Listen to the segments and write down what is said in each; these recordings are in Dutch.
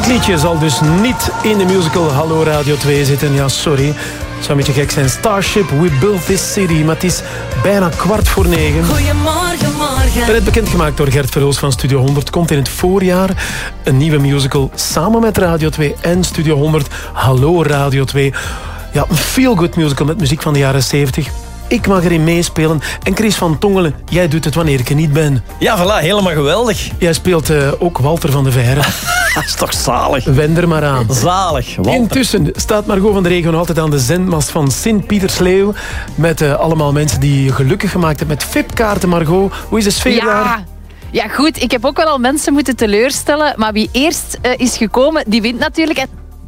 liedje zal dus niet in de musical Hallo Radio 2 zitten. Ja, sorry. Het zou een beetje gek zijn. Starship, We Built This City. Maar het is bijna 8:15. Goedemorgen, morgen. Net bekendgemaakt door Gert Verhulst van Studio 100. Komt in het voorjaar een nieuwe musical samen met Radio 2 en Studio 100. Hallo Radio 2. Ja, een feel-good musical met muziek van de jaren 70. Ik mag erin meespelen. En Chris van Tongelen, jij doet het wanneer ik er niet ben. Ja, voilà, helemaal geweldig. Jij speelt ook Walter van de Veire. Dat is toch zalig. Wend er maar aan. Zalig, Walter. Intussen staat Margot van de Regen altijd aan de zendmast van Sint-Pietersleeuw. Met allemaal mensen die je gelukkig gemaakt hebben met VIP-kaarten, Margot. Hoe is de sfeer daar? Ja, goed. Ik heb ook wel al mensen moeten teleurstellen. Maar wie eerst is gekomen, die wint natuurlijk.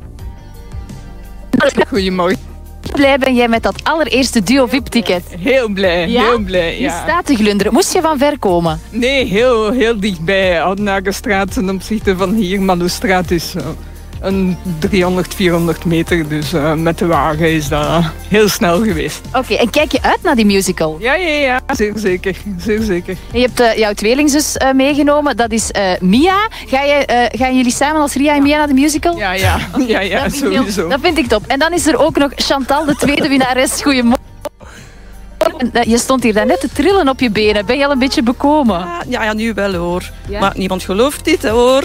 Goedemorgen. Blij ben jij met dat allereerste duo VIP-ticket? Heel blij, Ja? heel blij. Je Ja. staat te glunderen. Moest je van ver komen? Nee, heel dichtbij. Oudenaargestraat ten opzichte van hier. Maloustraat is een 300, 400 meter. Dus met de wagen is dat heel snel geweest. Oké, en kijk je uit naar die musical? Ja, zeer zeker. Zeer zeker. Je hebt jouw tweelingzus meegenomen, dat is Mia. Gaan jullie samen als Ria en Mia naar de musical? Ja, Dat vind ik sowieso. dat vind ik top. En dan is er ook nog Chantal, de tweede winnares. Goedemorgen. Je stond hier daarnet te trillen op je benen. Ben je al een beetje bekomen? Ja, nu wel hoor. Ja? Maar niemand gelooft dit hoor.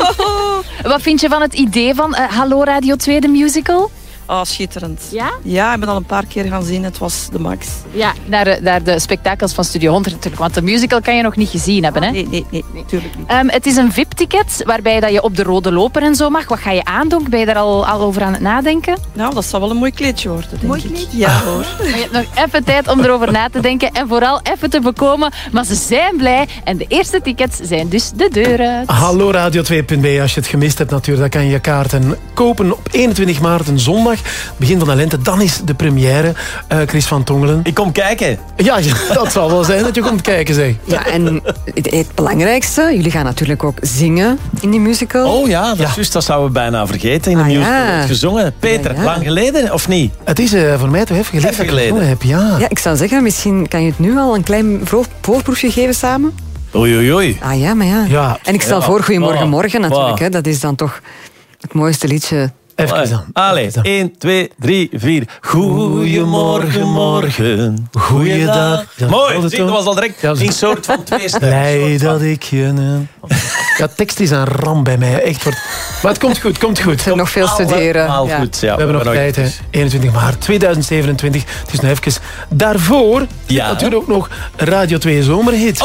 Wat vind je van het idee van Hallo Radio 2, de musical? Oh, schitterend. Ja? Ja, ik ben al een paar keer gaan zien. Het was de max. Ja, naar de spektakels van Studio 100 natuurlijk. Want de musical kan je nog niet gezien hebben, hè? Nee, natuurlijk niet. Het is een VIP-ticket waarbij dat je op de rode loper en zo mag. Wat ga je aandoen? Ben je daar al over aan het nadenken? Nou, dat zal wel een mooi kleedje worden, denk Mooi ik. kleedje? Ja hoor. Maar je hebt nog even tijd om erover na te denken en vooral even te bekomen. Maar ze zijn blij en de eerste tickets zijn dus de deur uit. Hallo Radio2.be. Als je het gemist hebt natuurlijk, dan kan je je kaarten kopen op 21 maart, een zondag. Begin van de lente, dan is de première. Chris van Tongelen. Ik kom kijken. Ja, dat zal wel zijn dat je komt kijken, zeg. Ja, en het belangrijkste, jullie gaan natuurlijk ook zingen in die musical. Oh ja, dat is juist, dat zouden we bijna vergeten. In de musical werd gezongen. Peter, Ja. lang geleden of niet? Het is voor mij toch even geleden dat ik het geleden. gezongen heb, ja. Ja, ik zou zeggen, misschien kan je het nu al een klein voorproefje geven samen. Oei. Ah ja, maar ja. Ja. En ik stel Ja. voor Goedemorgen Morgen natuurlijk. Wow. Hè. Dat is dan toch het mooiste liedje. Even dan. Allee, 1, 2, 3, 4. Goedemorgen, morgen. Goeiedag. Ja, Mooi, dat zie, dat was al direct Ja, een soort van twee stemmen. Blij dat ik je... Ja, tekst is een ramp bij mij. Echt. Maar het komt goed, komt goed. Nog veel studeren. Allemaal Ja. goed, ja. We hebben nog tijd, hè. 21 maart 2027. Het is nog even. Daarvoor Ja. natuurlijk ook nog Radio 2 Zomerhit.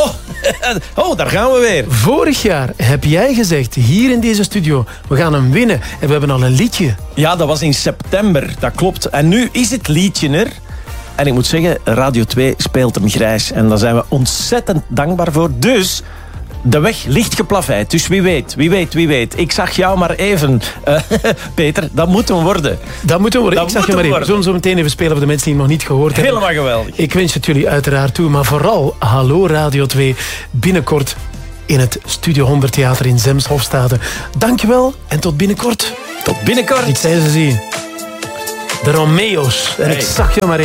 Oh, daar gaan we weer. Vorig jaar heb jij gezegd, hier in deze studio, we gaan hem winnen. En we hebben al een liedje. Ja, dat was in september, dat klopt. En nu is het liedje er. En ik moet zeggen, Radio 2 speelt hem grijs. En daar zijn we ontzettend dankbaar voor. Dus... de weg ligt geplaveid, dus wie weet. Ik zag jou maar even, Peter, dat moet hem worden. Dat moeten we worden. Dat Ik zag je moet maar hem even. Zullen we zo meteen even spelen voor de mensen die het nog niet gehoord hebben. Helemaal geweldig. Ik wens het jullie uiteraard toe, maar vooral Hallo Radio 2 binnenkort in het Studio 100 Theater in Zemshofstade. Dankjewel en tot binnenkort. Tot binnenkort. Ik zei ze zien. De Romeo's. En ik zag je maar even.